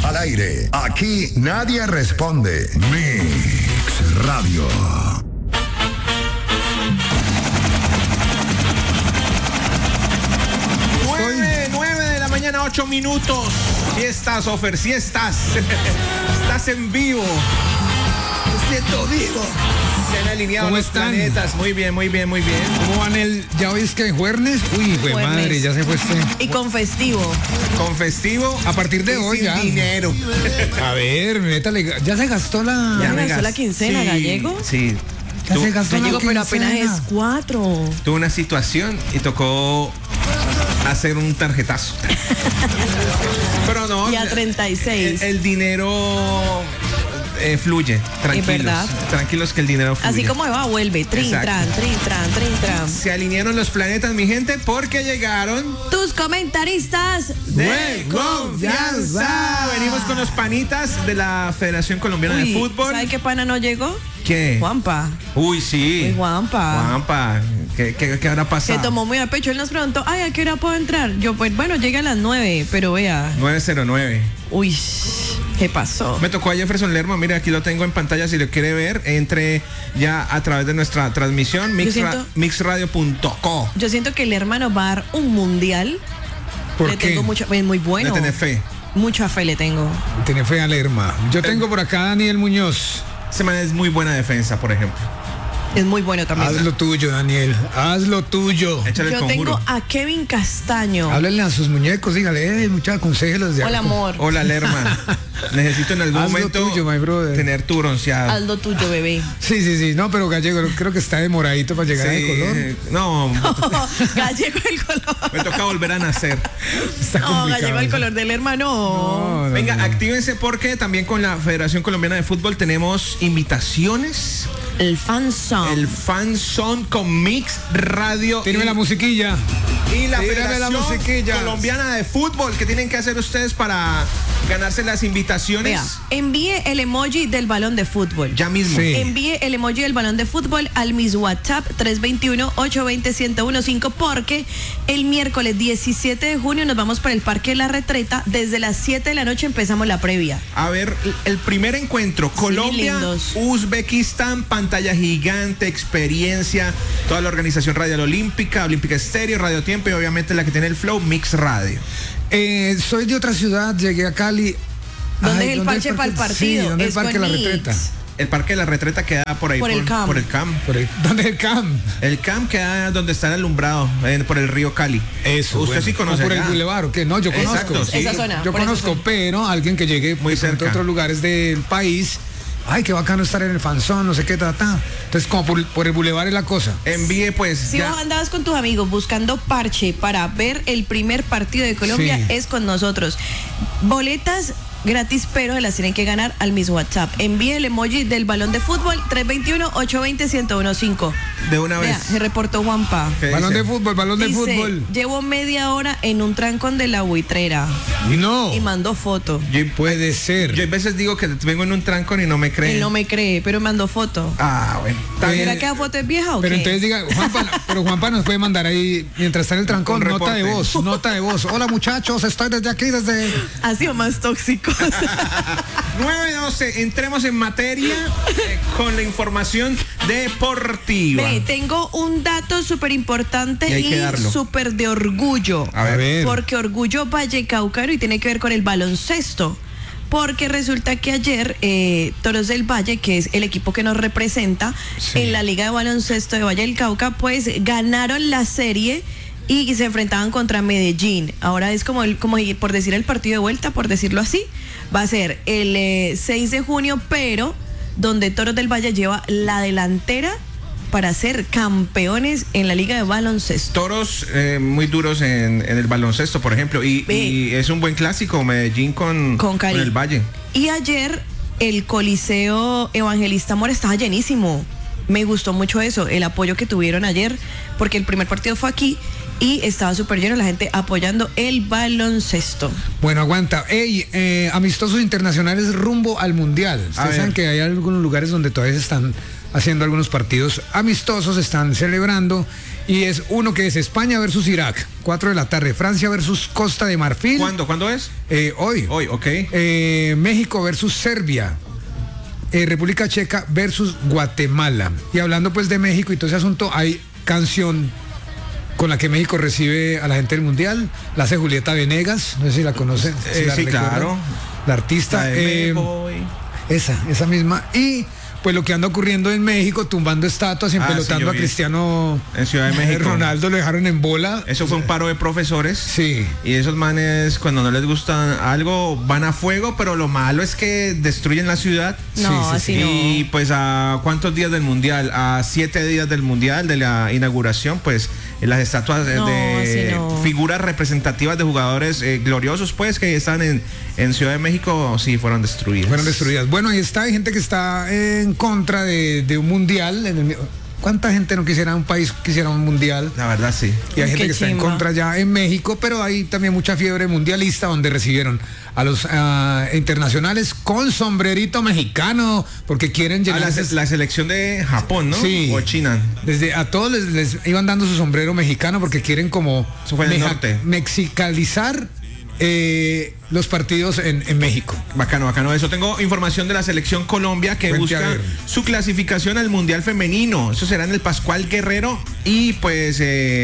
Al aire, aquí nadie responde. Mix Radio. 9 de la mañana, 8 minutos. Sí estás, Ofer, sí estás. Estás en vivo. Me siento vivo. Se han alineado los planetas. Muy bien, muy bien, muy bien. ¿Cómo van ya hoy es que jueves? Uy, güey, madre, ya se fue este. Y con festivo. Con festivo. A partir de hoy sin ya. dinero. A ver, métale, ya se gastó la. ¿Ya me gastó la quincena, sí, Gallego? Sí. Ya se gastó Gallego, la pero quincena. apenas es 4. Tuve una situación y tocó hacer un tarjetazo. Pero no. Y a 36. El dinero fluye. Tranquilos. verdad. Tranquilos que el dinero fluye. Así como va, vuelve. Trin, Exacto. tran. Se alinearon los planetas, mi gente, porque llegaron Tus comentaristas. de confianza. Venimos con los panitas de la Federación Colombiana de Fútbol. ¿Sabe qué pana no llegó? ¿Qué? Juanpa. Uy, sí. Uy, Juanpa. ¿Qué habrá pasado? Se tomó muy a pecho. Él nos preguntó, ay, ¿a qué hora puedo entrar? Yo, pues, bueno, llega a las 9, pero vea. 909. Uy, ¿qué pasó? Me tocó a Jefferson Lerma, mire, aquí lo tengo en pantalla, si lo quiere ver, entre ya a través de nuestra transmisión, mixradio.co. Yo siento que el hermano va a dar un mundial. ¿Por Le qué? tengo mucho, es muy bueno. Le tenés fe. Mucha fe le tengo. Tiene fe a Lerma. Yo tengo por acá a Daniel Muñoz. Ese man es muy buena defensa, por ejemplo. Es muy bueno también. Haz lo tuyo, Daniel. Haz lo tuyo. Échale el Yo conjuro. tengo a Kevin Castaño. Háblenle a sus muñecos, dígale, muchachos, aconséjelos de Hola, amor. Hola, Lerma. Necesito en algún Haz lo momento tuyo, my brother. tener tu bronceado. Haz lo tuyo, bebé. Sí. No, pero Gallego, creo que está demoradito para llegar de color. No, Gallego el color. me toca volver a nacer. Está No, complicado. Gallego el color del hermano. No, Venga, no. actívense porque también con la Federación Colombiana de Fútbol tenemos invitaciones. El fan song. El fan son con Mix Radio Tírame la musiquilla. y la Tírame la Federación musiquilla. Colombiana de Fútbol. ¿Qué tienen que hacer ustedes para ganarse las invitaciones? Vea, envíe el emoji del balón de fútbol. Ya mismo. Sí. Envíe el emoji del balón de fútbol al mis WhatsApp 321-820-1015 porque el miércoles 17 de junio nos vamos para el Parque de la Retreta. Desde las 7 de la noche empezamos la previa. A ver, el primer encuentro, Colombia, lindos. Uzbekistán, pantalla gigante, experiencia, toda la organización Radial Olímpica, Olímpica Estéreo, Radio Tiempo y obviamente la que tiene el Flow, Mix Radio. Soy de otra ciudad, llegué a Cali. ¿Dónde Ay, es el parche para el partido? Sí, ¿dónde es el Es Parque de la con Retreta? Nix. El Parque de la Retreta queda por ahí, Por el CAM. por el CAM. ¿Dónde es el CAM? El CAM queda donde está el alumbrado, por el río Cali. Eso. Usted bueno. sí conoce O por el allá. bulevar, ¿o qué? No, yo Exacto, conozco. sí. Esa zona. Yo por esa conozco, zona. pero alguien que llegue Muy de pronto cerca. a otros lugares del país. Ay, qué bacano estar en el fanzón, no sé qué, Entonces, como por el bulevar es la cosa. Envíe pues Si ya. vos andabas con tus amigos buscando parche para ver el primer partido de Colombia, Sí. es con nosotros. Boletas gratis, pero se las tienen que ganar al mismo WhatsApp. Envíe el emoji del balón de fútbol 321-820-1015. De una Vea, vez. se reportó Juanpa. ¿Qué Balón dice? de fútbol. Dice, llevo media hora en un trancón de la buitrera No. y mandó foto. Puede ser. Yo a veces digo que vengo en un trancón y no me creen. Él no me cree, pero mandó foto. Ah, bueno. Está bien. ¿Será que la foto es vieja o Pero qué? entonces diga, Juanpa nos puede mandar ahí, mientras está en el trancón, Un nota de reporte. nota de voz. Hola muchachos, estoy desde aquí, desde... Ha sido más tóxico. 9:12, entremos en materia con la información deportiva. Ve, tengo un dato súper importante Y hay que y darlo. súper de orgullo. A ver. Porque orgullo vallecaucano y tiene que ver con el baloncesto. Porque resulta que ayer Toros del Valle, que es el equipo que nos representa Sí. en la Liga de Baloncesto de Valle del Cauca, pues ganaron la serie y se enfrentaban contra Medellín. Ahora es como por decir el partido de vuelta, por decirlo así. Va a ser el 6 de junio, pero donde Toros del Valle lleva la delantera para ser campeones en la Liga de Baloncesto. Toros muy duros en el baloncesto, por ejemplo. Y es un buen clásico, Medellín con Cali. el Valle. Y ayer el Coliseo Evangelista Mora estaba llenísimo. Me gustó mucho eso, el apoyo que tuvieron ayer, porque el primer partido fue aquí y estaba súper lleno la gente apoyando el baloncesto. Bueno, aguanta. Ey, amistosos internacionales rumbo al Mundial. A Ustedes ver. saben que hay algunos lugares donde todavía se están haciendo algunos partidos amistosos, están celebrando. Y es uno que es España versus Irak, 4 de la tarde. Francia versus Costa de Marfil. ¿Cuándo es? Hoy. Hoy, ok. México versus Serbia. República Checa versus Guatemala. Y hablando pues de México y todo ese asunto, hay canción con la que México recibe a la gente del Mundial. La hace Julieta Venegas, no sé si la conocen. Si la sí, recuerdan. claro. La artista. Esa misma. Y pues lo que anda ocurriendo en México, tumbando estatuas y empelotando a Cristiano en Ciudad de México. Ronaldo lo dejaron en bola. Eso fue un paro de profesores. Sí. Y esos manes, cuando no les gusta algo, van a fuego, pero lo malo es que destruyen la ciudad. No, así no. Y pues a ¿cuántos días del Mundial? A 7 días del Mundial, de la inauguración, pues las estatuas de figuras representativas de jugadores gloriosos, pues, que están en Ciudad de México, sí, fueron destruidas. Bueno, ahí está, hay gente que está en contra de un mundial. ¿Cuánta gente no quisiera un país quisiera un mundial? La verdad, sí. Y hay gente que está en contra ya en México, pero hay también mucha fiebre mundialista donde recibieron a los internacionales con sombrerito mexicano porque quieren llenar la selección de Japón, ¿no? Sí. O China. Desde a todos les iban dando su sombrero mexicano porque quieren como eso fue en el norte. Mexicalizar los partidos en México. Bacano eso. Tengo información de la selección Colombia que busca su clasificación al Mundial Femenino. Eso será en el Pascual Guerrero y pues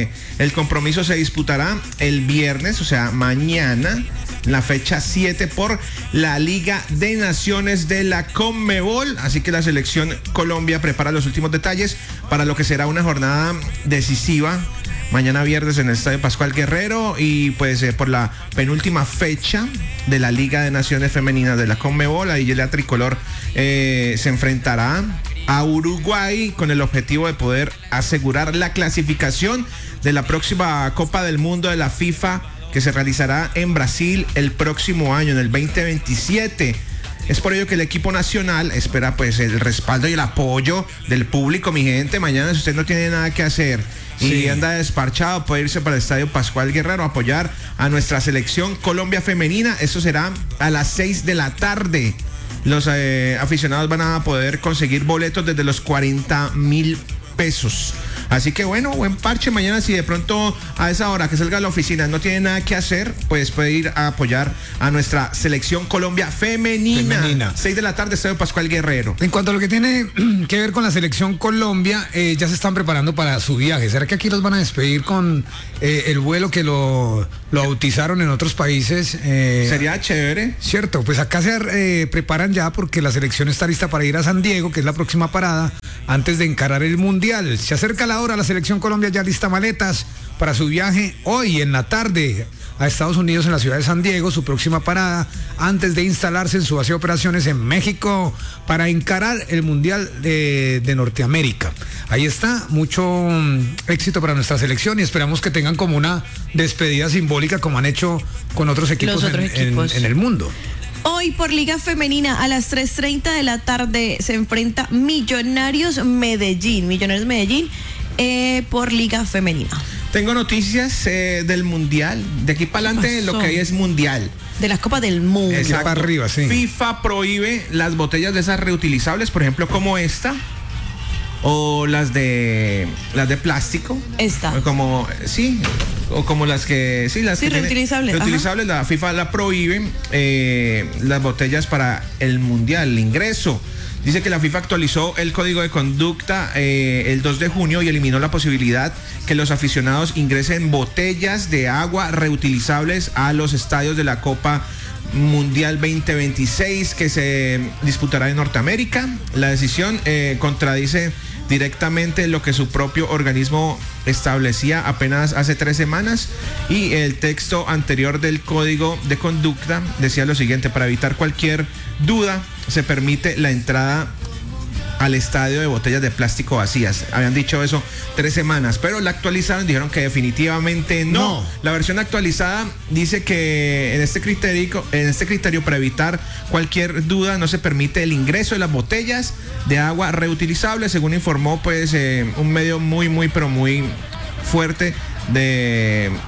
el compromiso se disputará el viernes, o sea, mañana, la fecha 7 por la Liga de Naciones de la Conmebol. Así que la selección Colombia prepara los últimos detalles para lo que será una jornada decisiva mañana viernes en el Estadio Pascual Guerrero y pues por la penúltima fecha de la Liga de Naciones Femeninas de la Conmebol. Ahí la tricolor se enfrentará a Uruguay con el objetivo de poder asegurar la clasificación de la próxima Copa del Mundo de la FIFA que se realizará en Brasil el próximo año, en el 2027. Es por ello que el equipo nacional espera pues el respaldo y el apoyo del público, mi gente. Mañana, si usted no tiene nada que hacer y anda desparchado, puede irse para el Estadio Pascual Guerrero a apoyar a nuestra selección Colombia femenina. Esto será a las 6 de la tarde. Los aficionados van a poder conseguir boletos desde los 40,000 pesos. Así que bueno, buen parche. Mañana, si de pronto a esa hora que salga a la oficina no tiene nada que hacer, pues puede ir a apoyar a nuestra selección Colombia femenina. 6 de la tarde, Estadio Pascual Guerrero. En cuanto a lo que tiene que ver con la selección Colombia, ya se están preparando para su viaje. ¿Será que aquí los van a despedir con el vuelo que lo bautizaron en otros países? Sería chévere. Cierto, pues acá se preparan ya porque la selección está lista para ir a San Diego, que es la próxima parada, antes de encarar el Mundial. Se acerca la hora, la selección Colombia ya lista maletas para su viaje hoy en la tarde a Estados Unidos, en la ciudad de San Diego, su próxima parada, antes de instalarse en su base de operaciones en México para encarar el Mundial de Norteamérica. Ahí está, mucho éxito para nuestra selección y esperamos que tengan como una despedida simbólica como han hecho con otros equipos, en el mundo. Hoy por Liga Femenina a las 3:30 de la tarde se enfrenta Millonarios Medellín por Liga Femenina. Tengo noticias del Mundial. De aquí para adelante lo que hay es Mundial. De las Copas del Mundo. Exacto. Para arriba, sí. FIFA prohíbe las botellas de esas reutilizables, por ejemplo, como esta. O las de plástico. Esta. Como, sí. O como las que, sí, las que reutilizables. Reutilizables, la FIFA la prohíbe, las botellas para el Mundial, el ingreso. Dice que la FIFA actualizó el código de conducta el 2 de junio y eliminó la posibilidad que los aficionados ingresen botellas de agua reutilizables a los estadios de la Copa Mundial 2026 que se disputará en Norteamérica. La decisión contradice directamente lo que su propio organismo establecía apenas hace 3 semanas y el texto anterior del código de conducta decía lo siguiente: para evitar cualquier duda se permite la entrada al estadio de botellas de plástico vacías. Habían dicho eso 3 semanas, pero la actualizaron, dijeron que definitivamente no. La versión actualizada dice que en este criterio para evitar cualquier duda no se permite el ingreso de las botellas de agua reutilizables, según informó pues un medio muy fuerte de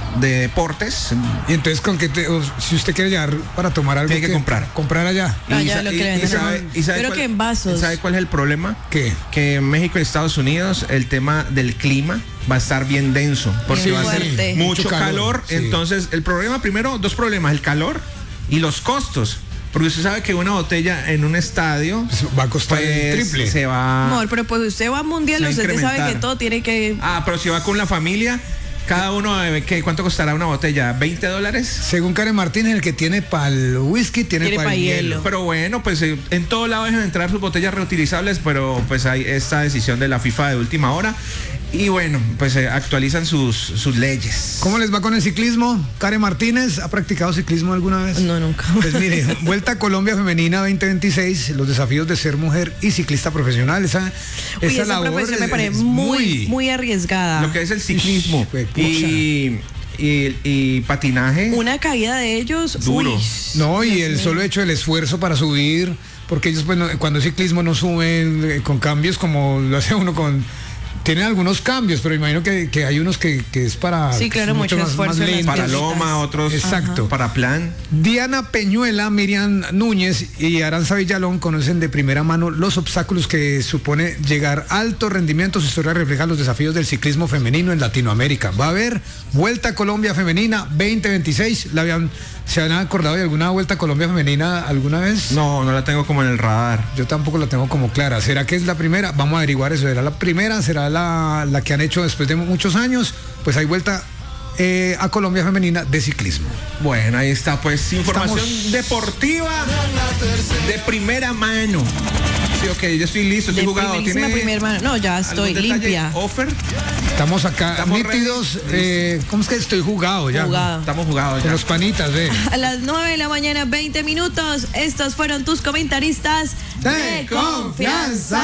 de deportes. Y entonces, si usted quiere llevar para tomar algo, tiene que comprar allá. Allá lo que le venden. Pero que en vasos. ¿Sabe cuál es el problema? ¿Qué? Que en México y Estados Unidos el tema del clima va a estar bien denso, porque Bien va a fuerte. ser mucho calor. Sí. Entonces, el problema primero, dos problemas, el calor y los costos. Porque usted sabe que una botella en un estadio Pues va a costar el triple. Se va. Amor, pero pues usted va a mundial, se va a usted sabe incrementar. que todo tiene que. Pero si va con la familia, cada uno, ¿cuánto costará una botella? ¿$20? Según Karen Martínez, el que tiene para el whisky tiene para el hielo. Pero bueno, pues en todo lado dejan entrar sus botellas reutilizables, pero pues hay esta decisión de la FIFA de última hora. Y bueno, pues actualizan sus leyes. ¿Cómo les va con el ciclismo? Karen Martínez, ¿ha practicado ciclismo alguna vez? No, nunca. Pues mire, Vuelta a Colombia Femenina 2026, los desafíos de ser mujer y ciclista profesional. Esa labor profesión me parece es muy arriesgada. Lo que es el ciclismo Uy, y patinaje. Una caída de ellos. Duro. Uy, No, y Dios el mío. solo hecho del esfuerzo para subir, porque ellos pues, cuando es ciclismo no suben con cambios como lo hace uno con... Tienen algunos cambios, pero imagino que hay unos que es para... Sí, claro, mucho esfuerzo en las lentos. Para loma, otros Exacto. para plan. Diana Peñuela, Miriam Núñez y Aranza Villalón conocen de primera mano los obstáculos que supone llegar a alto rendimiento. Su historia refleja los desafíos del ciclismo femenino en Latinoamérica. Va a haber Vuelta a Colombia Femenina 2026. ¿Se han acordado de alguna Vuelta a Colombia Femenina alguna vez? No la tengo como en el radar. Yo tampoco la tengo como clara. ¿Será que es la primera? Vamos a averiguar eso. ¿Será la primera? ¿Será la que han hecho después de muchos años? Pues hay Vuelta a Colombia Femenina de ciclismo. Bueno, ahí está pues información Estamos- deportiva de primera mano. Sí, ok, yo estoy listo, estoy De jugado. primerísima primera mano. No, ya estoy algún detalle? limpia. Offer, Estamos acá Estamos nítidos. ready. ¿Cómo es que estoy jugado ya? Jugado. estamos jugados Con ya. los panitas, ve. A las 9 de la mañana, 20 minutos. Estos fueron tus comentaristas de confianza.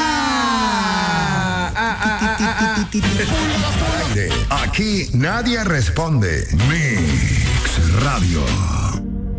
Aquí nadie responde. Mix Radio.